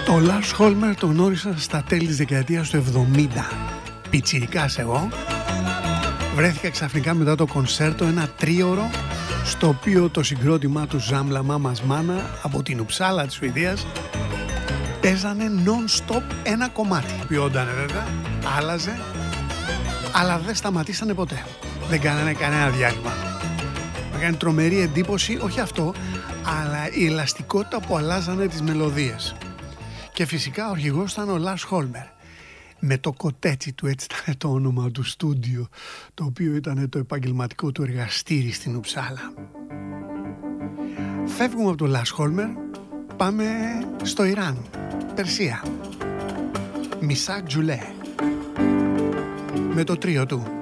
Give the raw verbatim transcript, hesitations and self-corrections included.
Το Λαρς Χόλμερ το γνώρισα στα τέλη της δεκαετίας του εβδομήντα. Πιτσιρικάς εγώ. Βρέθηκα ξαφνικά μετά το κονσέρτο ένα τρίωρο στο οποίο το συγκρότημά του Ζάμλα Μάμας Μάνα από την Ουψάλα της Σουηδίας παίζανε non-stop ένα κομμάτι. Ποιόντανε βέβαια, άλλαζε, αλλά δεν σταματήσανε ποτέ. Δεν κάνανε κανένα διάλειμμα. Μου κάνει τρομερή εντύπωση, όχι αυτό, αλλά η ελαστικότητα που αλλάζανε τις μελωδίες. Και φυσικά ο αρχηγός ήταν ο Λαρς Χόλμερ. Με το κοτέτσι του, έτσι ήταν το όνομα του στούντιο, το οποίο ήταν το επαγγελματικό του εργαστήρι στην Ουψάλα. Φεύγουμε από το Λαρς Χόλμερ, πάμε στο Ιράν, Περσία. Μισάκ Τζουλέ, με το τρίο του.